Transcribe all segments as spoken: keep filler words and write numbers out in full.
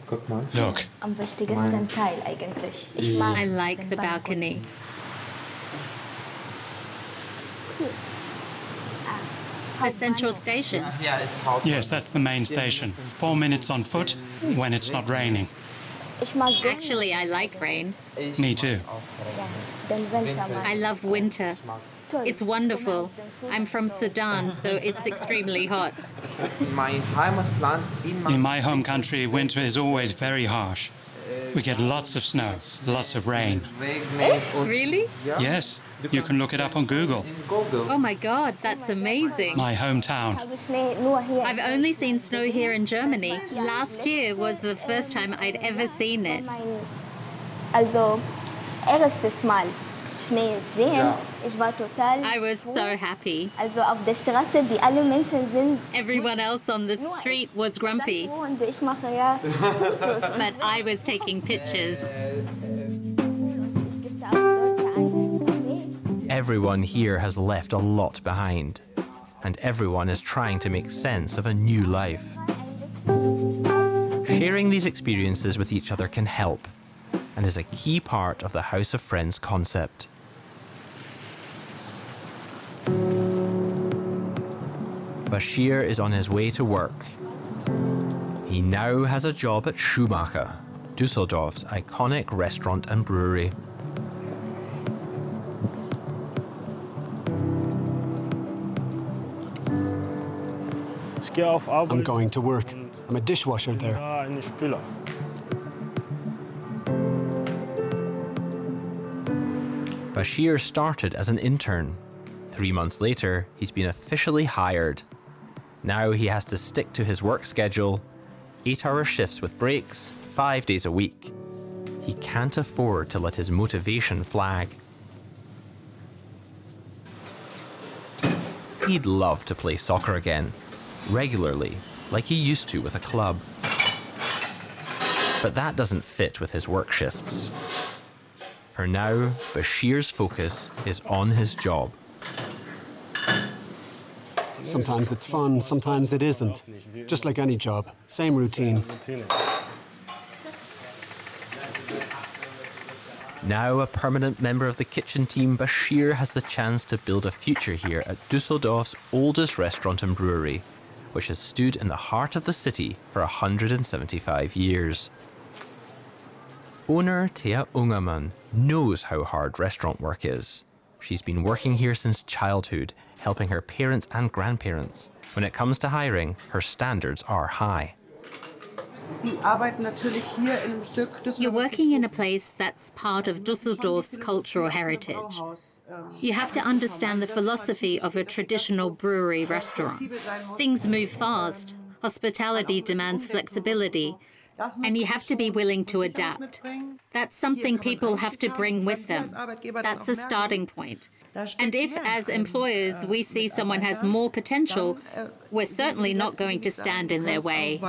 Look. Am wichtigsten Teil eigentlich. Ich mag I like the balcony. The central station. Yes, that's the main station. Four minutes on foot when it's not raining. Ich mag gerne Actually, I like rain. Me too. den Winter. I love winter. It's wonderful. I'm from Sudan, so it's extremely hot. In my home country, winter is always very harsh. We get lots of snow, lots of rain. Really? Yes, you can look it up on Google. Oh my God, that's amazing. My hometown. habe Schnee nur hier. I've only seen snow here in Germany. Last year was the first time I'd ever seen it. Mein, also, erstes Mal Schnee sehen. Ich war total. I was so happy. Also auf der Straße, die alle Menschen sind. Everyone else on the street was grumpy, Und ich mache ja Fotos. but I was taking pictures. Everyone here has left a lot behind, and everyone is trying to make sense of a new life. Sharing these experiences with each other can help, and is a key part of the House of Friends concept. Bashir is on his way to work. He now has a job at Schumacher, Düsseldorf's iconic restaurant and brewery. I'm going to work. I'm a dishwasher there. Bashir started as an intern. Three months later, he's been officially hired. Now he has to stick to his work schedule, eight-hour shifts with breaks, five days a week. He can't afford to let his motivation flag. He'd love to play soccer again, regularly, like he used to with a club. But that doesn't fit with his work shifts. For now, Bashir's focus is on his job. Sometimes it's fun, sometimes it isn't. Just like any job, same routine. Now a permanent member of the kitchen team, Bashir has the chance to build a future here at Düsseldorf's oldest restaurant and brewery, which has stood in the heart of the city for one hundred seventy-five years. Owner Thea Ungermann knows how hard restaurant work is. She's been working here since childhood, helping her parents and grandparents. When it comes to hiring, her standards are high. You're working in a place that's part of Düsseldorf's cultural heritage. You have to understand the philosophy of a traditional brewery restaurant. Things move fast, hospitality demands flexibility, and you have to be willing to adapt. That's something people have to bring with them. That's a starting point. And if, as employers, we see someone has more potential, we're certainly not going to stand in their way.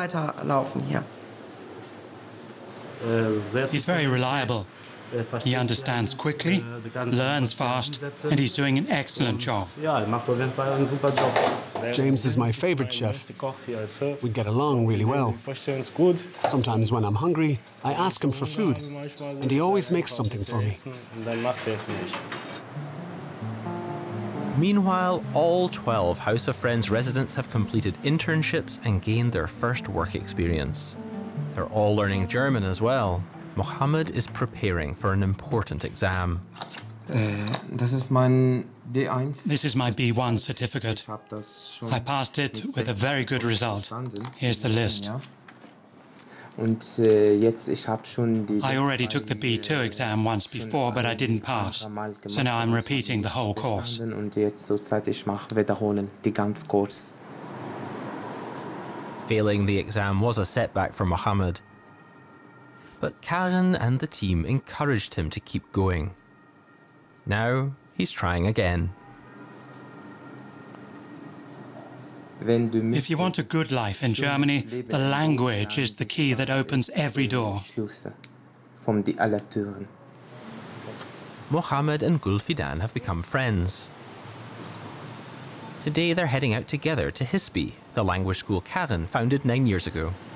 He's very reliable. He understands quickly, learns fast, and he's doing an excellent job. James is my favorite chef. We get along really well. Sometimes when I'm hungry, I ask him for food, and he always makes something for me. Meanwhile, all twelve House of Friends residents have completed internships and gained their first work experience. They're all learning German as well. Mohammed is preparing for an important exam. This is my B one certificate. I passed it with a very good result. Here's the list. I already took the B two exam once before, but I didn't pass. So now I'm repeating the whole course. Failing the exam was a setback for Mohammed. But Karen and the team encouraged him to keep going. Now he's trying again. If you want a good life in Germany, the language is the key that opens every door. Mohammed and Gulfidan have become friends. Today they're heading out together to Hispi, the language school Karen founded nine years ago.